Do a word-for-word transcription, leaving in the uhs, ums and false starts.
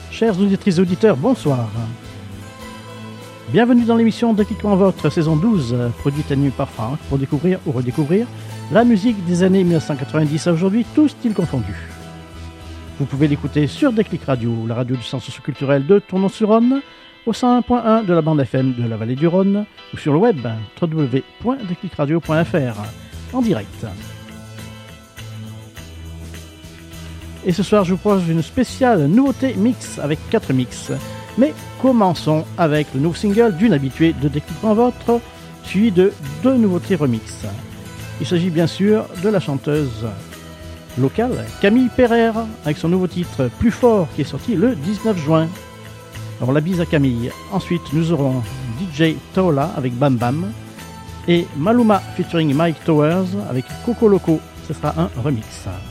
Chères auditrices et auditeurs, bonsoir. Bienvenue dans l'émission Décliquement Votre, saison douze, produite animée par Franck, pour découvrir ou redécouvrir la musique des années mille neuf cent quatre-vingt-dix à aujourd'hui, tous styles confondus. Vous pouvez l'écouter sur Déclic Radio, la radio du centre socioculturel de Tournon-sur-Rhône, au cent un point un de la bande F M de la vallée du Rhône, ou sur le web, w w w point déclic radio point f r, en direct. Et ce soir, je vous propose une spéciale nouveauté mix avec quatre mix. Mais commençons avec le nouveau single d'une habituée de Décliquement Votre, suivi de deux nouveautés remix. Il s'agit bien sûr de la chanteuse locale Camille Pereire, avec son nouveau titre Plus Fort, qui est sorti le dix-neuf juin. Alors la bise à Camille. Ensuite, nous aurons D J Tola avec Bam Bam et Maluma featuring Mike Towers avec Coco Loco. Ce sera un remix.